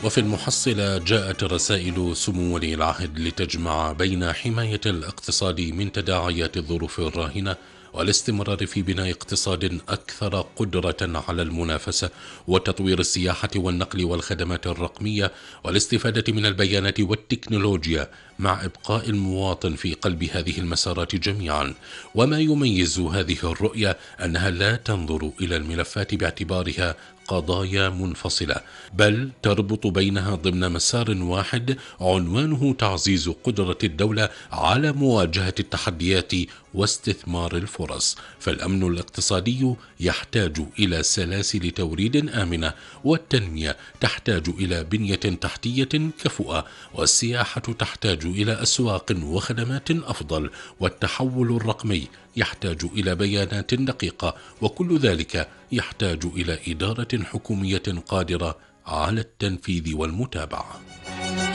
وفي المحصلة جاءت رسائل سمو ولي العهد لتجمع بين حماية الاقتصاد من تداعيات الظروف الراهنة والاستمرار في بناء اقتصاد أكثر قدرة على المنافسة وتطوير السياحة والنقل والخدمات الرقمية والاستفادة من البيانات والتكنولوجيا مع إبقاء المواطن في قلب هذه المسارات جميعا. وما يميز هذه الرؤية أنها لا تنظر إلى الملفات باعتبارها قضايا منفصلة، بل تربط بينها ضمن مسار واحد عنوانه تعزيز قدرة الدولة على مواجهة التحديات واستثمار الفرص. فالأمن الاقتصادي يحتاج إلى سلاسل توريد آمنة، والتنمية تحتاج إلى بنية تحتية كفؤة، والسياحة تحتاج إلى أسواق وخدمات أفضل، والتحول الرقمي يحتاج إلى بيانات دقيقة، وكل ذلك يحتاج إلى إدارة حكومية قادرة على التنفيذ والمتابعة.